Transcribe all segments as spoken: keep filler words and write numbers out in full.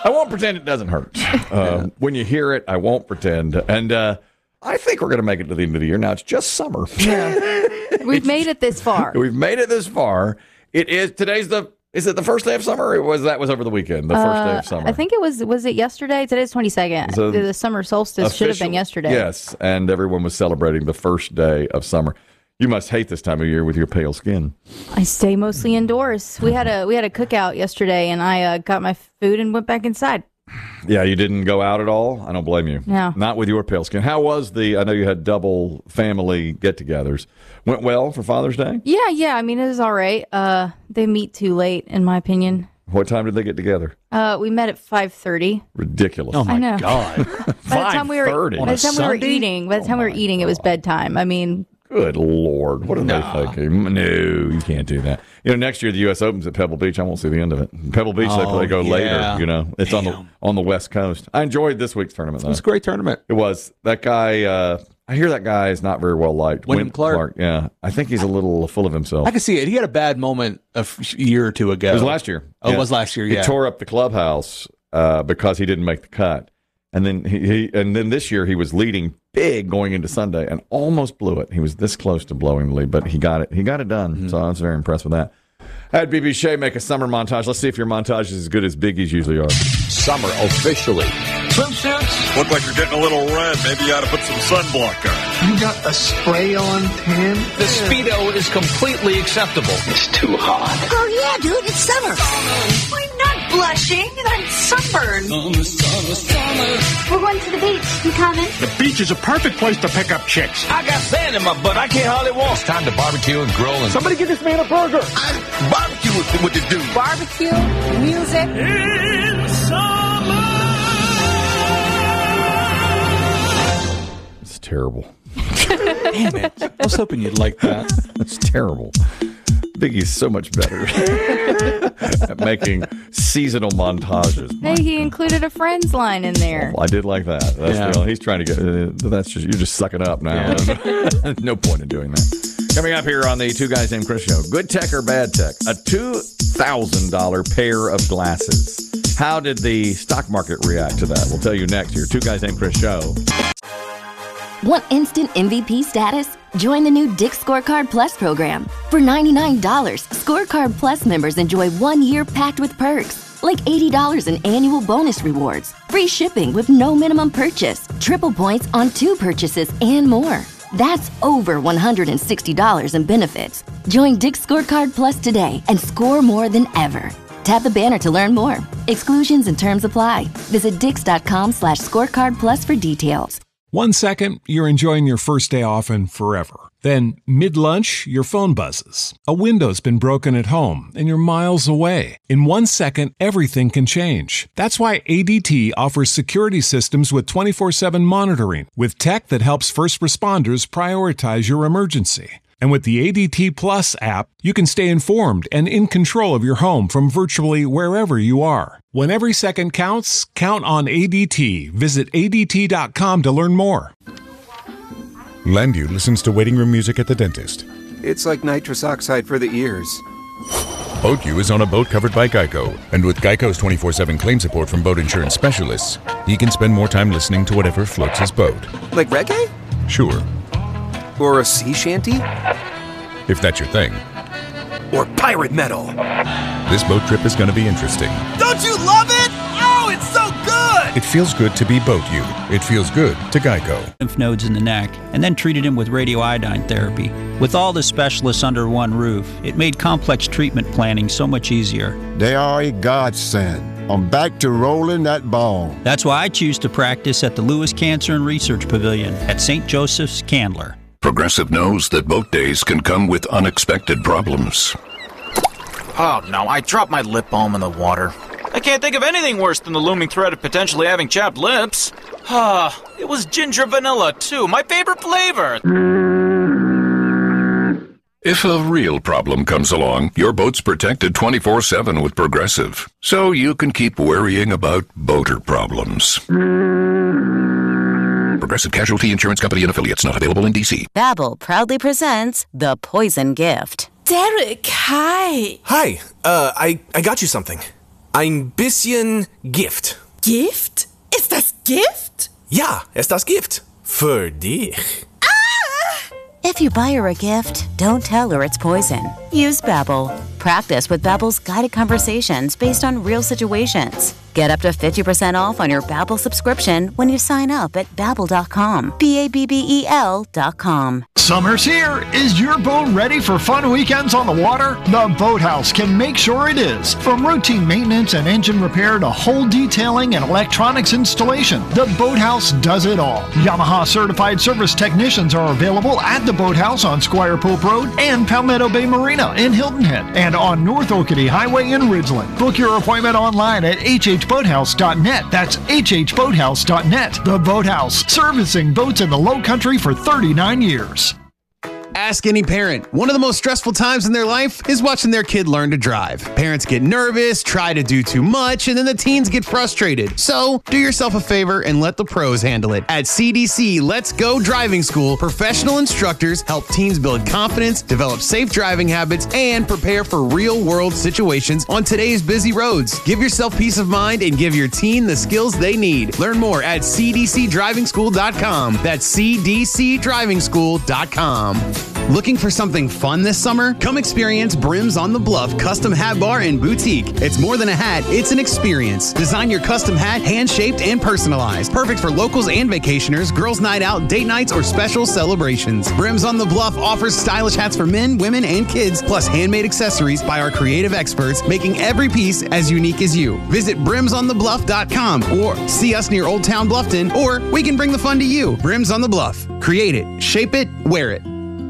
I won't pretend it doesn't hurt. Uh, when you hear it, I won't pretend. And uh, I think we're going to make it to the end of the year. Now, it's just summer. Yeah. We've made it this far. We've made it this far. It is, today's the, is it the first day of summer? Or was that was over the weekend, the first uh, day of summer? I think it was, was it yesterday? Today's twenty-second. So the summer solstice official, should have been yesterday. Yes, and everyone was celebrating the first day of summer. You must hate this time of year with your pale skin. I stay mostly indoors. We had a we had a cookout yesterday, and I uh, got my food and went back inside. Yeah, you didn't go out at all? I don't blame you. No. Not with your pale skin. How was the, I know you had double family get-togethers. Went well for Father's Day? Yeah, yeah. I mean, it was all right. Uh, they meet too late, in my opinion. What time did they get together? Uh, we met at five thirty. Ridiculous. Oh, my I know. God. By the time we were, five thirty? by the time we were Sunday? eating, by the time Oh we were my eating, it was bedtime. I mean, Good Lord. What are Nah. they thinking? No, you can't do that. You know, next year the U S Opens at Pebble Beach. I won't see the end of it. Pebble Beach, Oh, they, they go yeah. later, you know. It's on the Damn. on the West Coast. I enjoyed this week's tournament, It though. was a great tournament. It was. That guy, uh, I hear that guy is not very well liked. Wyndham Wyn- Clark. Yeah. I think he's a little full of himself. I can see it. He had a bad moment a f- year or two ago. It was last year. Oh, it was last year, yeah. He tore up the clubhouse uh, because he didn't make the cut. And then he, he and then this year he was leading big going into Sunday and almost blew it. He was this close to blowing the lead, but he got it. He got it done. Mm-hmm. So I was very impressed with that. I had B B Shea make a summer montage. Let's see if your montage is as good as Biggie's usually are. Summer officially. Swimsuits? Look like you're getting a little red. Maybe you ought to put some sunblock on. You got a spray on tan? The Speedo is completely acceptable. It's too hot. Oh, yeah, dude, it's summer. I'm not blushing. I'm sunburned. We're going to the beach. You coming? The beach is a perfect place to pick up chicks. I got sand in my butt. I can't hardly walk. It's time to barbecue and grill and Somebody get this man a burger. barbecue with, with the dude. Barbecue, music. In summer. It's terrible. Damn it. I was hoping you'd like that. It's terrible. Biggie's so much better at making seasonal montages. hey, he included a Friends line in there. Well, I did like that. That's Yeah. the only, he's trying to get. Uh, that's just you're just sucking up now. No point in doing that. Coming up here on the Two Guys Named Chris show, good tech or bad tech? A two thousand dollar pair of glasses. How did the stock market react to that? We'll tell you next here. Two Guys Named Chris show. Want instant M V P status? Join the new Dick's Scorecard Plus program. For ninety-nine dollars, Scorecard Plus members enjoy one year packed with perks, like eighty dollars in annual bonus rewards, free shipping with no minimum purchase, triple points on two purchases, and more. That's over one hundred sixty dollars in benefits. Join Dick's Scorecard Plus today and score more than ever. Tap the banner to learn more. Exclusions and terms apply. Visit dix.com slash scorecard plus for details. One second, you're enjoying your first day off and forever. Then, mid-lunch, your phone buzzes. A window's been broken at home and you're miles away. In one second, everything can change. That's why A D T offers security systems with twenty-four seven monitoring, with tech that helps first responders prioritize your emergency. And with the A D T Plus app, you can stay informed and in control of your home from virtually wherever you are. When every second counts, count on A D T. Visit A D T dot com to learn more. Landu listens to waiting room music at the dentist. It's like nitrous oxide for the ears. BoatU is on a boat covered by Geico, and with Geico's twenty-four seven claim support from boat insurance specialists, he can spend more time listening to whatever floats his boat. Like reggae? Sure, Or a sea shanty? if that's your thing. Or pirate metal? This boat trip is going to be interesting. Don't you love it? Oh, it's so good! It feels good to be BoatU. It feels good to Geico. Lymph nodes in the neck, and then treated him with radioiodine therapy. With all the specialists under one roof, it made complex treatment planning so much easier. They are a godsend. I'm back to rolling that ball. That's why I choose to practice at the Lewis Cancer and Research Pavilion at Saint Joseph's, Candler. Progressive knows that boat days can come with unexpected problems. Oh, no, I dropped my lip balm in the water. I can't think of anything worse than the looming threat of potentially having chapped lips. Ah, it was ginger vanilla, too, my favorite flavor. If a real problem comes along, your boat's protected twenty-four seven with Progressive, so you can keep worrying about boater problems. Progressive Casualty Insurance Company and Affiliates, not available in D C. Babbel proudly presents The Poison Gift. Derek, hi. Hi, uh, I, I got you something. Ein bisschen Gift. Gift? Ist das Gift? Ja, ist das Gift. Für dich. If you buy her a gift, don't tell her it's poison. Use Babbel. Practice with Babbel's guided conversations based on real situations. Get up to fifty percent off on your Babbel subscription when you sign up at babbel dot com. B A B B E L dot com. Summer's here. Is your boat ready for fun weekends on the water? The Boathouse can make sure it is. From routine maintenance and engine repair to hull detailing and electronics installation, the Boathouse does it all. Yamaha certified service technicians are available at the Boathouse on Squire Pope Road and Palmetto Bay Marina in Hilton Head and on North Oakity Highway in Ridgeland. Book your appointment online at h h boathouse dot net. That's h h boathouse dot net. The Boathouse, servicing boats in the Low Country for thirty-nine years. Ask any parent. One of the most stressful times in their life is watching their kid learn to drive. Parents get nervous, try to do too much, and then the teens get frustrated. So, do yourself a favor and let the pros handle it. At C D C Let's Go Driving School, professional instructors help teens build confidence, develop safe driving habits, and prepare for real-world situations on today's busy roads. Give yourself peace of mind and give your teen the skills they need. Learn more at c d c driving school dot com. That's c d c driving school dot com. Looking for something fun this summer? Come experience Brims on the Bluff Custom Hat Bar and Boutique. It's more than a hat, it's an experience. Design your custom hat hand-shaped and personalized. Perfect for locals and vacationers, girls' night out, date nights, or special celebrations. Brims on the Bluff offers stylish hats for men, women, and kids, plus handmade accessories by our creative experts, making every piece as unique as you. Visit brims on the bluff dot com or see us near Old Town Bluffton, or we can bring the fun to you. Brims on the Bluff. Create it, shape it, wear it.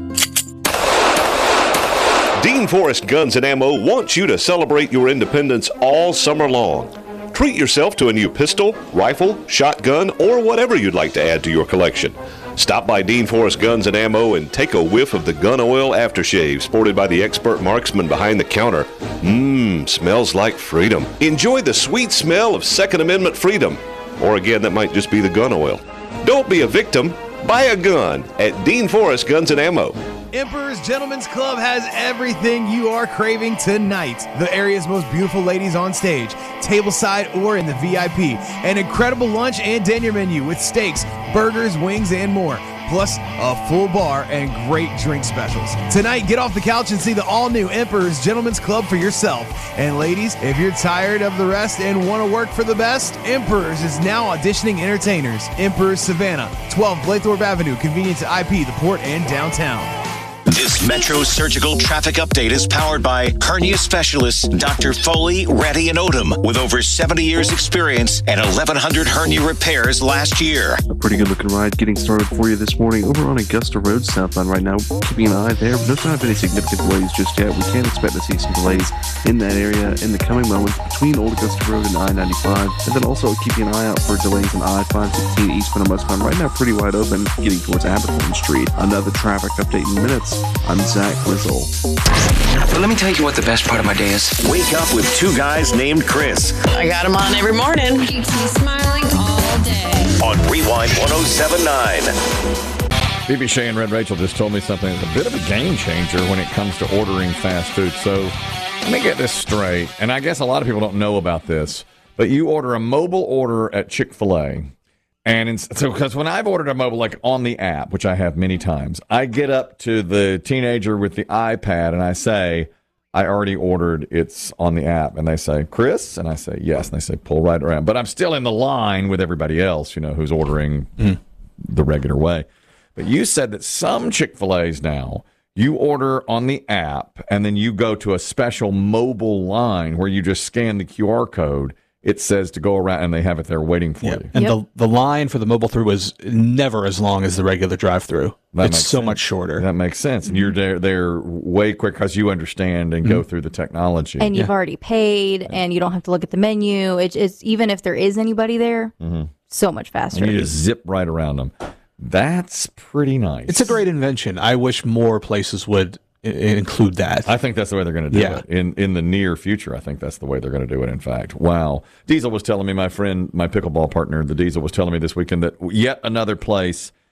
Dean Forrest Guns and Ammo wants you to celebrate your independence all summer long. Treat yourself to a new pistol, rifle, shotgun, or whatever you'd like to add to your collection. Stop by Dean Forrest Guns and Ammo and take a whiff of the gun oil aftershave sported by the expert marksman behind the counter. Mmm, smells like freedom. Enjoy the sweet smell of Second Amendment freedom. Or again, that might just be the gun oil. Don't be a victim. Buy a gun at Dean Forrest Guns and Ammo. Emperor's Gentlemen's Club has everything you are craving tonight. The area's most beautiful ladies on stage, tableside or in the V I P. An incredible lunch and dinner menu with steaks, burgers, wings, and more. Plus a full bar and great drink specials. Tonight, get off the couch and see the all-new Emperor's Gentlemen's Club for yourself. And ladies, if you're tired of the rest and want to work for the best, Emperor's is now auditioning entertainers. Emperor's Savannah, twelve Blaythorpe Avenue, convenient to I P, the Port, and downtown. This Metro Surgical Traffic Update is powered by hernia specialist Doctor Foley, Ratty, and Odom with over seventy years experience and eleven hundred hernia repairs last year. A pretty good looking ride getting started for you this morning over on Augusta Road southbound right now. Keeping an eye there, but doesn't have any significant delays just yet. We can expect to see some delays in that area in the coming moments between Old Augusta Road and I ninety-five. And then also keeping an eye out for delays in I five sixteen eastbound and westbound right now pretty wide open getting towards Aberthorn Street. Another traffic update in minutes. I'm Zach Wizzle. But let me tell you what the best part of my day is. Wake up with two guys named Chris. I got him on every morning. Keeps me smiling all day. On Rewind one oh seven point nine. B B Shea and Red Rachel just told me something that's a bit of a game changer when it comes to ordering fast food. So let me get this straight. And I guess a lot of people don't know about this, but you order a mobile order at Chick-fil-A. And in, so, because when I've ordered a mobile, like on the app, which I have many times, I get up to the teenager with the iPad and I say, I already ordered, it's on the app. And they say, Chris? And I say, yes. And they say, pull right around. But I'm still in the line with everybody else, you know, who's ordering mm. the regular way. But you said that some Chick-fil-A's now, you order on the app and then you go to a special mobile line where you just scan the Q R code. It says to go around, and they have it there waiting for yep. you. And yep. the the line for the mobile through is never as long as the regular drive-through. That it's so sense. much shorter. That makes sense. And you're there, they're way quick because you understand and mm-hmm. go through the technology. And you've yeah. already paid, yeah. and you don't have to look at the menu. It's, it's even if there is anybody there, mm-hmm. so much faster. And you just zip right around them. That's pretty nice. It's a great invention. I wish more places would include that. I think that's the way they're going to do yeah. it. In in the near future, I think that's the way they're going to do it, in fact. Wow. Diesel was telling me, my friend, my pickleball partner, the Diesel was telling me this weekend that yet another place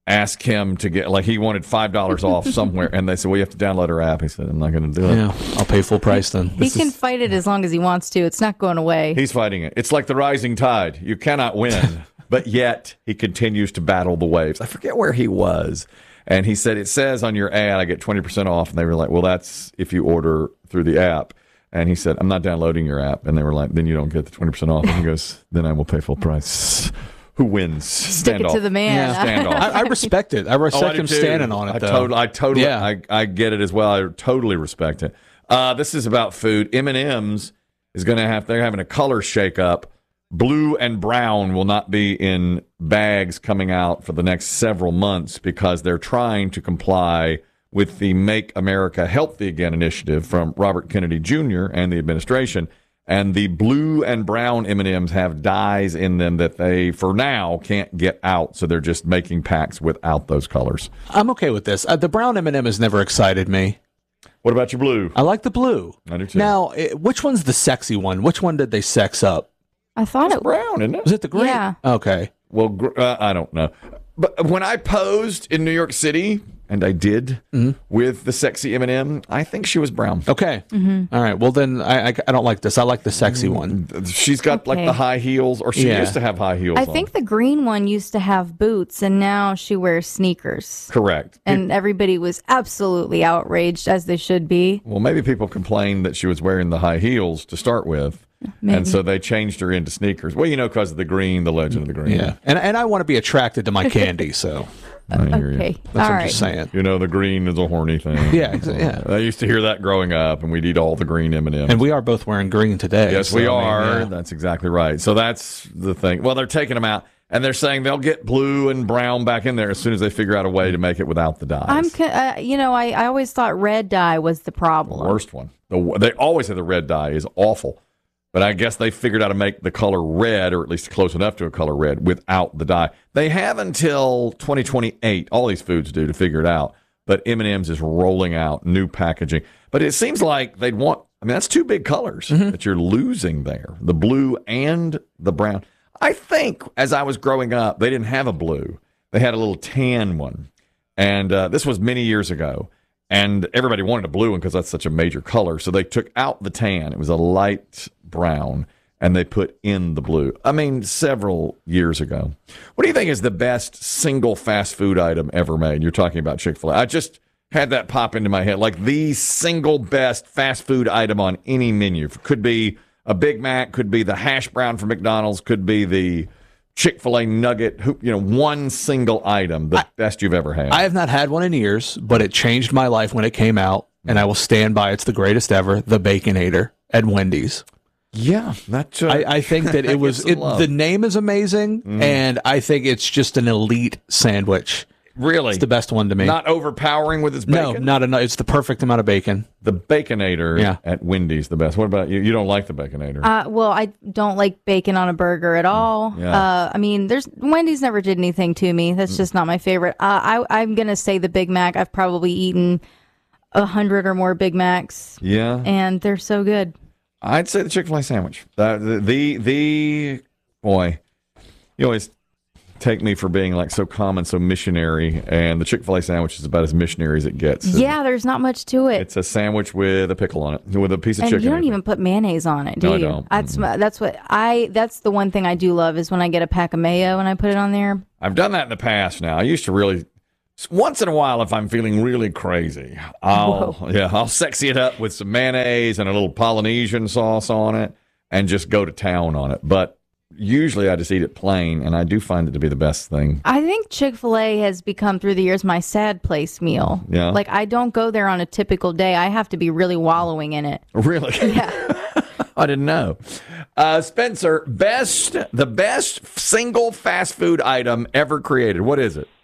ask him to get, like, he wanted five dollars off somewhere, and they said, well, you have to download our app. He said, I'm not going to do it. Yeah, I'll pay full price then. He can fight it as long as he wants to. It's not going away. He's fighting it. It's like the rising tide. You cannot win, but yet he continues to battle the waves. I forget where he was. And he said, it says on your ad, I get twenty percent off. And they were like, well, that's if you order through the app. And he said, I'm not downloading your app. And they were like, then you don't get the twenty percent off. And he goes, then I will pay full price. Who wins? Stick it Standoff. to the man. Yeah. Standoff. I, I respect it. I respect Oh, I do him too. standing on it, I though. totally, I totally, Yeah. I, I get it as well. I totally respect it. Uh, this is about food. M and M's is going to have, they're having a color shakeup. Blue and brown will not be in bags coming out for the next several months because they're trying to comply with the Make America Healthy Again initiative from Robert Kennedy Junior and the administration. And the blue and brown M and M's have dyes in them that they, for now, can't get out. So they're just making packs without those colors. I'm okay with this. Uh, the brown M and M has never excited me. What about your blue? I like the blue. I do too. Now, eh, which one's the sexy one? Which one did they sex up? I thought it brown, isn't it? Was it the green? Yeah. Okay. Well, gr- uh, I don't know. But when I posed in New York City, and I did, mm-hmm. with the sexy M and M, I think she was brown. Okay. Mm-hmm. All right. Well, then I, I, I don't like this. I like the sexy one. She's got like Okay. the high heels, or she Yeah. used to have high heels I on. think the green one used to have boots, and now she wears sneakers. Correct. And everybody was absolutely outraged, as they should be. Well, maybe people complained that she was wearing the high heels to start with. Maybe. And so they changed her into sneakers. Well, you know, because of the green, the legend of the green. Yeah. And and I want to be attracted to my candy, so I hear Okay. you. that's what All I'm right. just saying. You know, the green is a horny thing. Yeah, exa- yeah. I used to hear that growing up, and we'd eat all the green M and M's. And we are both wearing green today. Yes, so, we I mean, are. yeah. That's exactly right. So that's the thing. Well, they're taking them out, and they're saying they'll get blue and brown back in there as soon as they figure out a way to make it without the dyes. I'm, co- uh, you know, I, I always thought red dye was the the problem. worst one. The, they always have the red dye is awful, but I guess they figured out to make the color red, or at least close enough to a color red, without the dye. They have until twenty twenty-eight. All these foods do to figure it out. But M and M's is rolling out new packaging. But it seems like they'd want. I mean, that's two big colors Mm-hmm. that you're losing there: the blue and the brown. I think as I was growing up, they didn't have a blue. They had a little tan one, and uh, this was many years ago. And everybody wanted a blue one because that's such a major color. So they took out the tan. It was a light brown, and they put in the blue. I mean, several years ago. What do you think is the best single fast food item ever made? You're talking about Chick-fil-A. I just had that pop into my head. Like the single best fast food item on any menu. Could be a Big Mac, could be the hash brown from McDonald's, could be the Chick-fil-A nugget, who- you know, one single item, the best you've ever had. I have not had one in years, but it changed my life when it came out, and I will stand by it's the greatest ever, the Baconator at Wendy's. Yeah, that. Uh, I, I think that it was gets some it, love. the name is amazing, Mhm. and I think it's just an elite sandwich. Really, It's the best one to me. Not overpowering with its no, bacon. not enough. It's the perfect amount of bacon. The Baconator Yeah. at Wendy's, the best. What about you? You don't like the Baconator? Uh, well, I don't like bacon on a burger at all. Yeah. Uh, I mean, there's Wendy's never did anything to me. That's just not my favorite. Uh, I, I'm gonna say the Big Mac. I've probably eaten a hundred or more Big Macs, yeah, and they're so good. I'd say the Chick-fil-A sandwich. The, the the the boy, you always take me for being like so common, so missionary, and the Chick-fil-A sandwich is about as missionary as it gets. Yeah, there's not much to it. It's a sandwich with a pickle on it, with a piece of And chicken. you don't in it. even put mayonnaise on it, do No, I you? don't. That's my, that's what I. That's the one thing I do love is when I get a pack of mayo and I put it on there. I've done that in the past now. I used to really, once in a while, if I'm feeling really crazy, I'll, Whoa. yeah, I'll sexy it up with some mayonnaise and a little Polynesian sauce on it and just go to town on it. But usually I just eat it plain, and I do find it to be the best thing. I think Chick-fil-A has become through the years my sad place meal. Yeah. Like I don't go there on a typical day. I have to be really wallowing in it. Really? Yeah. I didn't know. Uh, Spencer, best, the best single fast food item ever created. What is it?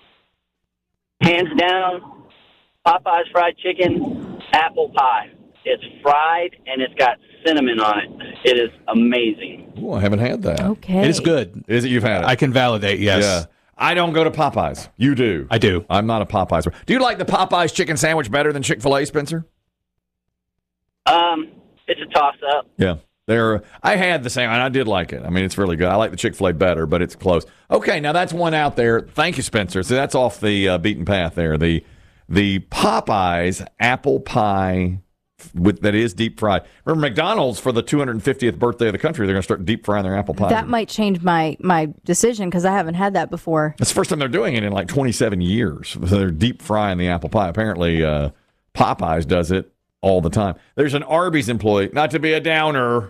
Hands down, Popeye's fried chicken, apple pie. It's fried and it's got cinnamon on it. It is amazing. Oh, I haven't had that. Okay. It is good. Is it? You've had it? I can validate, yes. Yeah. I don't go to Popeyes. You do. I do. I'm not a Popeyes. Do you like the Popeyes chicken sandwich better than Chick-fil-A, Spencer? Um, it's a toss-up. Yeah. They're, I had the same, and I did like it. I mean, it's really good. I like the Chick-fil-A better, but it's close. Okay, now that's one out there. Thank you, Spencer. So that's off the uh, beaten path there. The the Popeyes apple pie with that is deep fried. Remember, McDonald's, for the two hundred fiftieth birthday of the country, they're going to start deep frying their apple pie. That might change my, my decision because I haven't had that before. It's the first time they're doing it in like twenty-seven years. So they're deep frying the apple pie. Apparently, uh, Popeyes does it all the time. There's an Arby's employee, not to be a downer,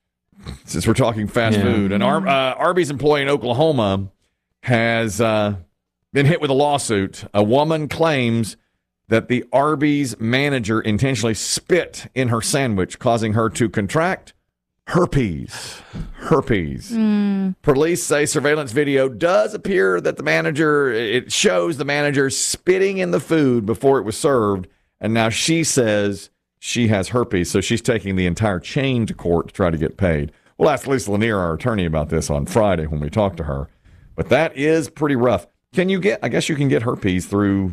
since we're talking fast Yeah. food, an Ar- uh, Arby's employee in Oklahoma has uh, been hit with a lawsuit. A woman claims that the Arby's manager intentionally spit in her sandwich, causing her to contract herpes. Herpes. Mm. Police say surveillance video does appear that the manager, it shows the manager spitting in the food before it was served, and now she says she has herpes, so she's taking the entire chain to court to try to get paid. We'll ask Lisa Lanier, our attorney, about this on Friday when we talk to her. But that is pretty rough. Can you get, I guess you can get herpes through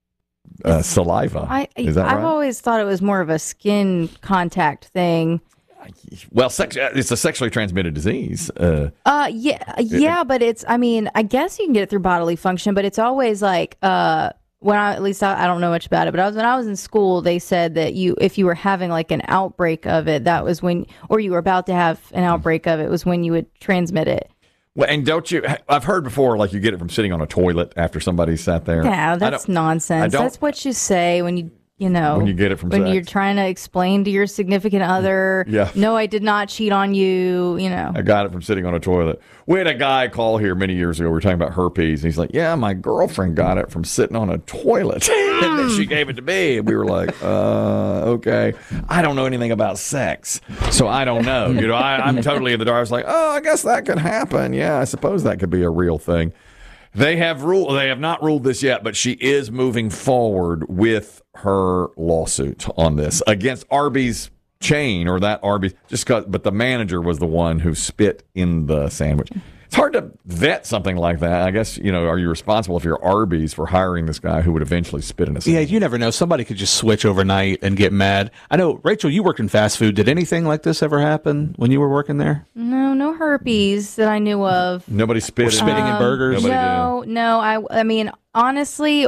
uh, saliva. I, is that I've right? always thought it was more of a skin contact thing. Well, sex, it's a sexually transmitted disease. Uh, Uh, yeah, yeah, but it's, I mean, I guess you can get it through bodily function, but it's always like, uh, when I, at least I, I don't know much about it, but I was, when I was in school, they said that you, if you were having like an outbreak of it, that was when, or you were about to have an outbreak of it, was when you would transmit it. well, and don't you, I've heard before, like you get it from sitting on a toilet after somebody sat there. Yeah, I that's don't- nonsense. I don't- That's what you say when you, you know, When you get it from when sex. you're trying to explain to your significant other, Yeah. no, I did not cheat on you, you know. I got it from sitting on a toilet. We had a guy call here many years ago. We were talking about herpes. And he's like, yeah, my girlfriend got it from sitting on a toilet. And then she gave it to me. And we were like, uh, okay. I don't know anything about sex, so I don't know. You know, I, I'm totally in the dark. I was like, oh, I guess that could happen. Yeah, I suppose that could be a real thing. They have ruled. They have not ruled this yet, but she is moving forward with her lawsuit on this against Arby's chain or that Arby's. Just 'cause, but the manager was the one who spit in the sandwich. It's hard to vet something like that. I guess, you know, are you responsible if you're Arby's for hiring this guy who would eventually spit in a Yeah, sandwich? you never know. Somebody could just switch overnight and get mad. I know, Rachel, you worked in fast food. Did anything like this ever happen when you were working there? No, no herpes that I knew of. Nobody spit Or spitting in burgers? Um, no, no. I, I mean, honestly, uh,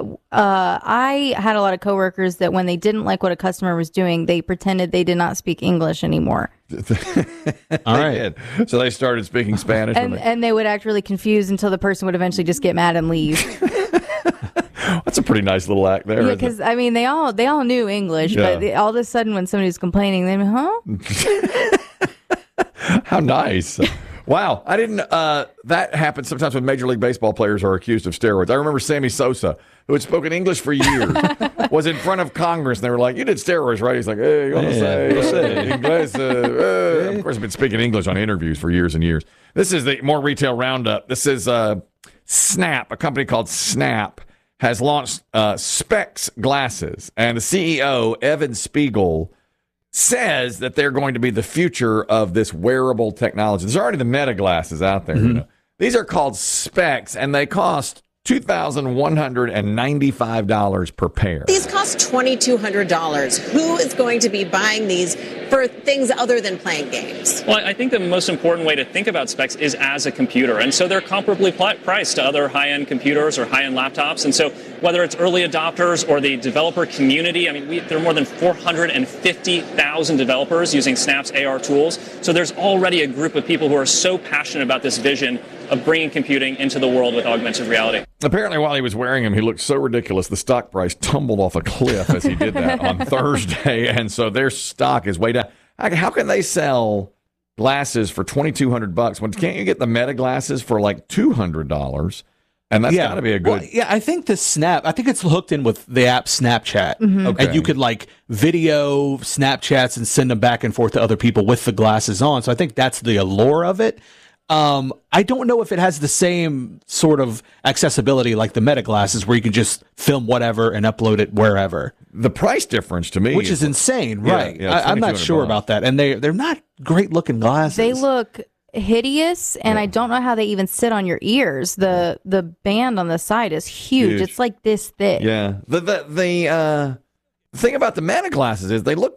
I had a lot of coworkers that when they didn't like what a customer was doing, they pretended they did not speak English anymore, All right. So they started speaking Spanish. and when they, and they would act really confused until the person would eventually just get mad and leave. that's a pretty nice little act there. Yeah, isn't it? because I mean, they all they all knew English, Yeah. but they, all of a sudden, when somebody was complaining, they huh? How nice. Wow. I didn't, uh, that happens sometimes when Major League Baseball players are accused of steroids. I remember Sammy Sosa, who had spoken English for years, was in front of Congress, and they were like, you did steroids, right? He's like, hey, you want to Yeah, say, you uh, say. English, uh, uh. Of course, I've been speaking English on interviews for years and years. This is the more retail roundup. This is uh, Snap, a company called Snap, has launched uh, Specs glasses, and the C E O, Evan Spiegel, says that they're going to be the future of this wearable technology. There's already the Meta glasses out there. Mm-hmm. You know. These are called Specs, and they cost two thousand one hundred ninety-five dollars per pair. These cost twenty-two hundred dollars. Who is going to be buying these for things other than playing games? Well, I think the most important way to think about Specs is as a computer. And so they're comparably pl- priced to other high-end computers or high-end laptops. And so whether it's early adopters or the developer community, I mean, we, there are more than four hundred fifty thousand developers using Snap's A R tools. So there's already a group of people who are so passionate about this vision of bringing computing into the world with augmented reality. Apparently, while he was wearing them, he looked so ridiculous, the stock price tumbled off a cliff as he did that on Thursday. And so their stock is way down. How how can they sell glasses for twenty-two hundred bucks when can't you get the Meta glasses for like two hundred dollars? And that's got to be a good. Well, yeah, I think the Snap, I think it's hooked in with the app Snapchat. Mhm. Okay. And you could like video Snapchats and send them back and forth to other people with the glasses on. So I think that's the allure of it. Um, I don't know if it has the same sort of accessibility like the Meta glasses where you can just film whatever and upload it wherever. The price difference to me, Which is insane, Yeah, right? yeah, I, I'm not twenty-two hundred sure bucks. about that. And they, they're not great looking glasses. They look hideous, and I don't know how they even sit on your ears. The the band on the side is huge. Huge. It's like this thick. Yeah. The the the uh, thing about the Meta glasses is they look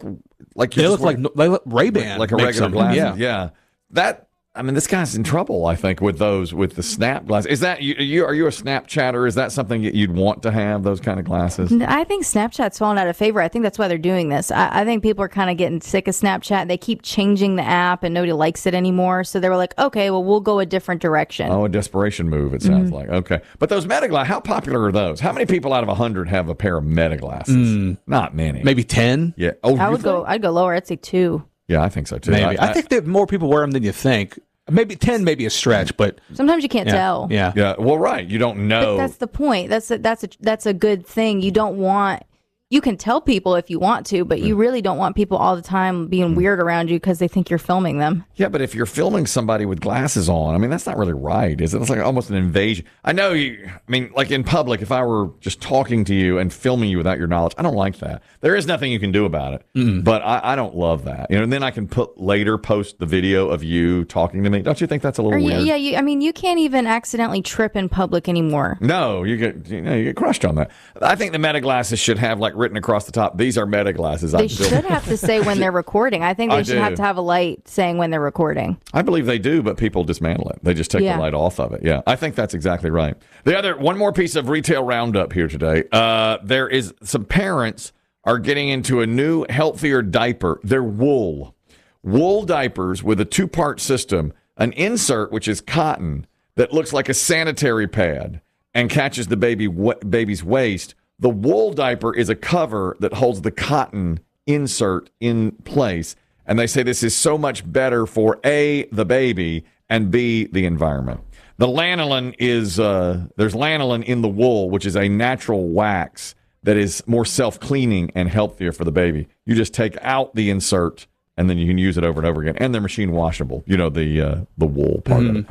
like they you're look just like, wearing- like Ray-Ban, like a makes regular them. glasses. Yeah. Yeah, that. I mean, this guy's in trouble. I think with those with the snap glasses. Is that you? you are you a Snapchatter? Is that something that you'd want to have? Those kind of glasses? I think Snapchat's fallen out of favor. I think that's why they're doing this. I, I think people are kind of getting sick of Snapchat. They keep changing the app, and nobody likes it anymore. So they were like, okay, well, we'll go a different direction. Oh, a desperation move. It sounds Mhm. like. Okay, but those Meta glasses. How popular are those? How many people out of a hundred have a pair of Meta glasses? Mm. Not many. Maybe ten. Yeah. Oh, I you would go. I'd go lower. I'd say two. Yeah, I think so too. Maybe. I, think that more people wear them than you think. Maybe ten, maybe a stretch, but Sometimes you can't yeah. tell. Yeah. Yeah. Well, right. You don't know. But that's the point. That's a, that's a that's a good thing. You don't want. You can tell people if you want to, but you really don't want people all the time being weird around you because they think you're filming them. Yeah, but if you're filming somebody with glasses on, I mean, that's not really right, is it? It's like almost an invasion. I know you, I mean, like in public, if I were just talking to you and filming you without your knowledge, I don't like that. There is nothing you can do about it, Mm. but I, I don't love that. You know, and then I can put later post the video of you talking to me. Don't you think that's a little Or you, weird? yeah, you, I mean, you can't even accidentally trip in public anymore. No, you get you know you get crushed on that. I think the Meta glasses should have like written across the top, these are Meta glasses. They I'm still- should have to say when they're recording. I think they I should do. have to have a light saying when they're recording. I believe they do, but people dismantle it. They just take Yeah. the light off of it. Yeah, I think that's exactly right. The other one more piece of retail roundup here today. Uh, there is some parents are getting into a new, healthier diaper. They're wool, wool diapers with a two-part system. An insert which is cotton that looks like a sanitary pad and catches the baby baby's waist. The wool diaper is a cover that holds the cotton insert in place. And they say this is so much better for A, the baby, and B, the environment. The lanolin is, uh, there's lanolin in the wool, which is a natural wax that is more self-cleaning and healthier for the baby. You just take out the insert and then you can use it over and over again. And they're machine washable, you know, the uh, the wool part of it.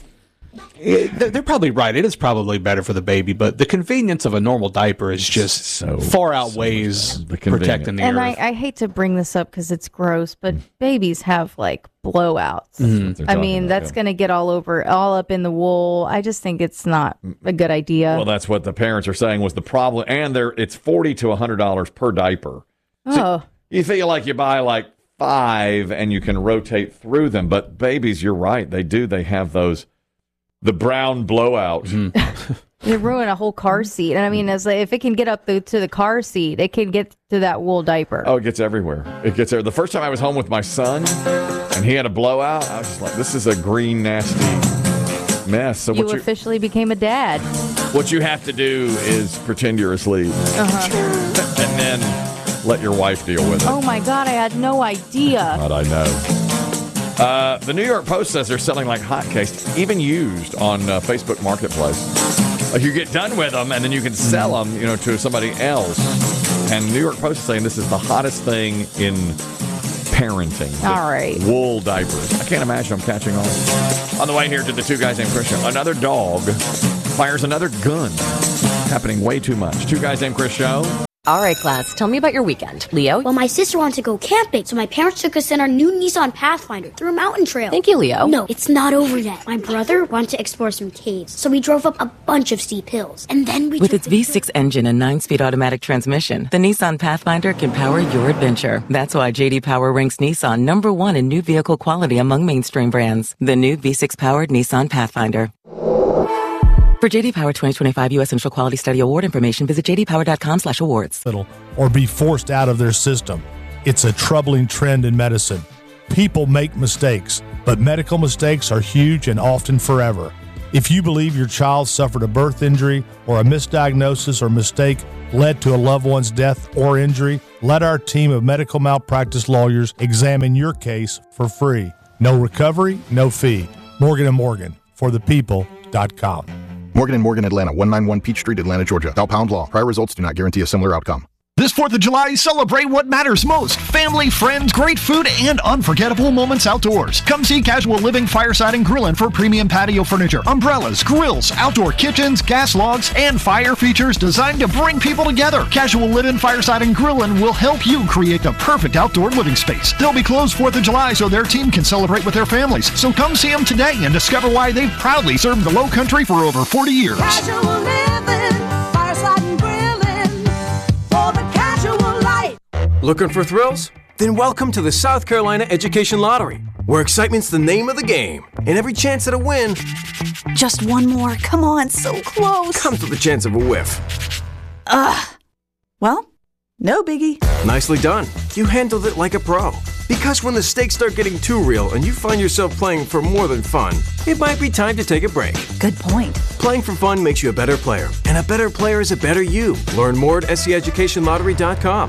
It- they're they're probably right. It is probably better for the baby, but the convenience of a normal diaper is just so far outweighs protecting the And earth. I, I hate to bring this up because it's gross, but babies have like blowouts. Mhm. they're I talking mean, about, that's yeah. going to get all over, all up in the wool. I just think it's not a good idea. Well, that's what the parents are saying was the problem. And they're, it's forty to one hundred dollars per diaper. oh, You feel like you buy like five and you can rotate through them. But babies, you're right. They do. They have those, the brown blowout. they ruin a whole car seat. And I mean, it's like, if it can get up the, to the car seat, it can get to that wool diaper. Oh, it gets everywhere. It gets there. The first time I was home with my son and he had a blowout, I was just like, this is a green, nasty mess. So you what you, officially became a dad. what you have to do is pretend you're asleep Uh-huh. and then let your wife deal with it. Oh my God, I had no idea. God, I know. Uh, the New York Post says they're selling like hotcakes, even used on uh, Facebook Marketplace. Like you get done with them, and then you can sell them, you know, to somebody else. And New York Post is saying this is the hottest thing in parenting. All right. Wool diapers. I can't imagine them catching on. On the way here to the Two Guys Named Chris show, another dog fires another gun. Happening way too much. Two Guys Named Chris show. All right, class, tell me about your weekend. Leo? Well, my sister wanted to go camping, so my parents took us in our new Nissan Pathfinder through a mountain trail. Thank you, Leo. No, it's not over yet. My brother wanted to explore some caves, so we drove up a bunch of steep hills. And then we With took its V six engine and nine-speed automatic transmission, the Nissan Pathfinder can power your adventure. That's why J D Power ranks Nissan number one in new vehicle quality among mainstream brands. The new V six-powered Nissan Pathfinder. For J D Power twenty twenty-five U S Central Quality Study Award information, visit j d power dot com slash awards. Or be forced out of their system. It's a troubling trend in medicine. People make mistakes, but medical mistakes are huge and often forever. If you believe your child suffered a birth injury or a misdiagnosis or mistake led to a loved one's death or injury, let our team of medical malpractice lawyers examine your case for free. No recovery, no fee. Morgan and Morgan, for the people dot com. Morgan and Morgan, Atlanta, one ninety-one Peachtree, Atlanta, Georgia. Val Pound Law. Prior results do not guarantee a similar outcome. This fourth of July, celebrate what matters most. Family, friends, great food, and unforgettable moments outdoors. Come see Casual Living Fireside and Grillin' for premium patio furniture, umbrellas, grills, outdoor kitchens, gas logs, and fire features designed to bring people together. Casual Living Fireside and Grillin' will help you create the perfect outdoor living space. They'll be closed fourth of July so their team can celebrate with their families. So come see them today and discover why they've proudly served the Low Country for over forty years. Casual living, fireside and grilling, for the casual life. Looking for thrills? Then welcome to the South Carolina Education Lottery, where excitement's the name of the game, and every chance at a win Just one more. Come on, so close. comes with a chance of a whiff. Ugh. Well, no biggie. Nicely done. You handled it like a pro. Because when the stakes start getting too real and you find yourself playing for more than fun, it might be time to take a break. Good point. Playing for fun makes you a better player, and a better player is a better you. Learn more at S C education lottery dot com.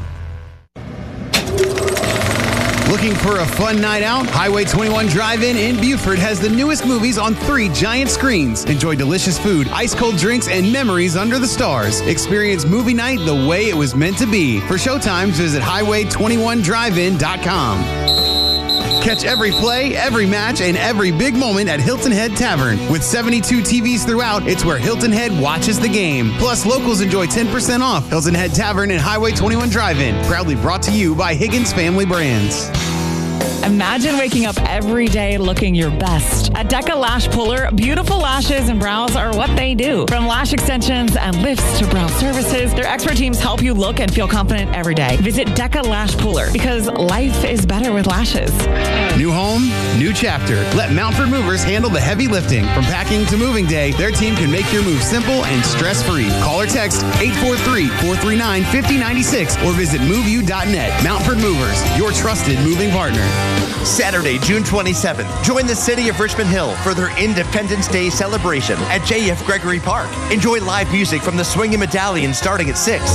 Looking for a fun night out? Highway twenty-one Drive-In in Buford has the newest movies on three giant screens. Enjoy delicious food, ice-cold drinks, and memories under the stars. Experience movie night the way it was meant to be. For showtimes, visit highway twenty-one drive in dot com. Catch every play, every match, and every big moment at Hilton Head Tavern. With seventy-two T Vs throughout, it's where Hilton Head watches the game. Plus, locals enjoy ten percent off. Hilton Head Tavern and Highway twenty-one Drive-In. Proudly brought to you by Higgins Family Brands. Imagine waking up every day looking your best. At Deca Lash Puller, beautiful lashes and brows are what they do. From lash extensions and lifts to brow services, their expert teams help you look and feel confident every day. Visit Deca Lash Puller because life is better with lashes. New home, new chapter. Let Mountford Movers handle the heavy lifting. From packing to moving day, their team can make your move simple and stress-free. Call or text eight four three, four three nine, five zero nine six or visit move you dot net. Mountford Movers, your trusted moving partner. Saturday, June twenty-seventh, join the City of Richmond Hill for their Independence Day celebration at J F Gregory Park. Enjoy live music from the Swinging Medallion starting at six.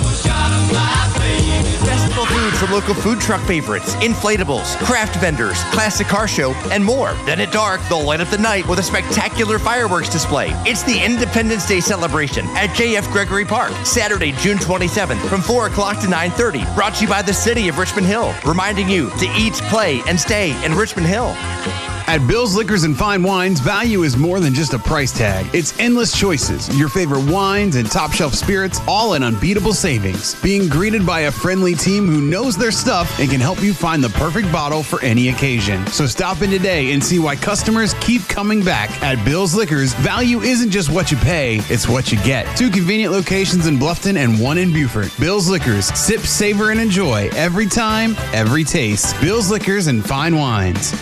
Festival food from local food truck favorites, inflatables, craft vendors, classic car show, and more. Then at dark, they'll light up the night with a spectacular fireworks display. It's the Independence Day celebration at J F Gregory Park, Saturday, June twenty-seventh from four o'clock to nine thirty. Brought to you by the City of Richmond Hill, reminding you to eat, play, and stay in Richmond Hill. At Bill's Liquors and Fine Wines, value is more than just a price tag. It's endless choices, your favorite wines and top shelf spirits, all in unbeatable savings. Being greeted by a friendly team who knows their stuff and can help you find the perfect bottle for any occasion. So stop in today and see why customers keep coming back. At Bill's Liquors, value isn't just what you pay, it's what you get. Two convenient locations in Bluffton and one in Buford. Bill's Liquors, sip, savor, and enjoy every time, every taste. Bill's Liquors and Fine Wines.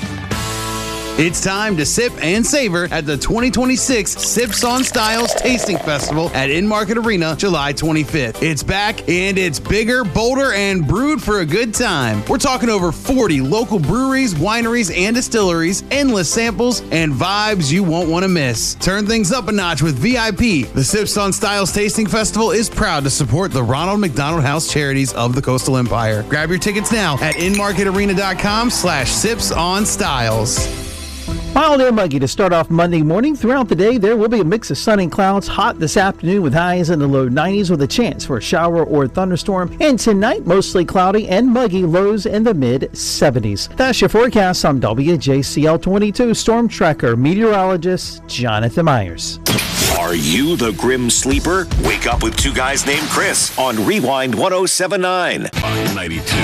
It's time to sip and savor at the twenty twenty-six Sips on Styles Tasting Festival at In-Market Arena, July twenty-fifth. It's back, and it's bigger, bolder, and brewed for a good time. We're talking over forty local breweries, wineries, and distilleries, endless samples, and vibes you won't want to miss. Turn things up a notch with V I P. The Sips on Styles Tasting Festival is proud to support the Ronald McDonald House Charities of the Coastal Empire. Grab your tickets now at inmarketarena.com slash sips on styles. Mild and muggy to start off Monday morning. Throughout the day, there will be a mix of sun and clouds. Hot this afternoon with highs in the low nineties with a chance for a shower or thunderstorm. And tonight, mostly cloudy and muggy, lows in the mid seventies. That's your forecast. I'm W J C L twenty-two Storm Tracker meteorologist Jonathan Myers. Are you the grim sleeper? Wake up with two guys named Chris on Rewind one oh seven point nine.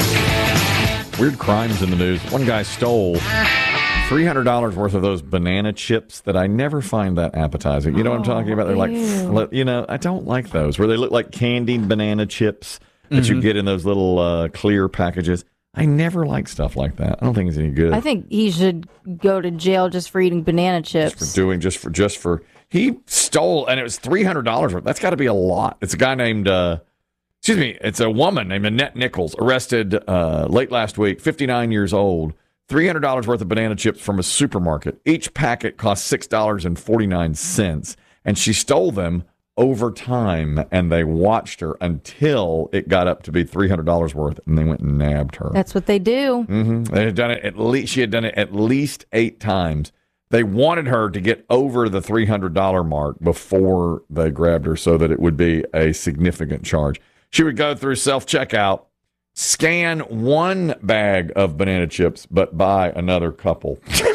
ninety-two. Weird crimes in the news. One guy stole three hundred dollars worth of those banana chips that I never find that appetizing. You know what I'm talking about? They're like, Ew. you know, I don't like those, where they look like candied banana chips that Mhm. you get in those little uh, clear packages. I never like stuff like that. I don't think it's any good. I think he should go to jail just for eating banana chips. for doing just for just for he stole, and it was three hundred dollars worth. That's got to be a lot. It's a guy named uh excuse me, it's a woman named Annette Nichols, arrested uh late last week, fifty-nine years old, three hundred dollars worth of banana chips from a supermarket. Each packet cost six dollars and forty-nine cents, and she stole them over time, and they watched her until it got up to be three hundred dollars worth, and they went and nabbed her. That's what they do. Mm-hmm. They had done it at least. She had done it at least eight times. They wanted her to get over the three hundred dollars mark before they grabbed her, so that it would be a significant charge. She would go through self-checkout, scan one bag of banana chips, but buy another couple.